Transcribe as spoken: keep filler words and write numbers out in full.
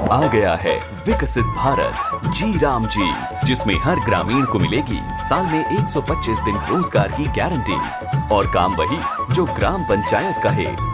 आ गया है विकसित भारत जी राम जी, जिसमें हर ग्रामीण को मिलेगी साल में एक सौ पच्चीस दिन रोजगार की गारंटी और काम वही जो ग्राम पंचायत कहे।